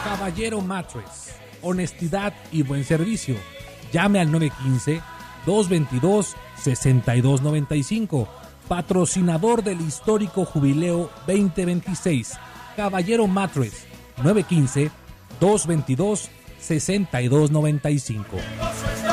Caballero Mattress, honestidad y buen servicio. Llame al 915-222-6295. Patrocinador del histórico Jubileo 2026. Caballero Mattress, 915-222-6295.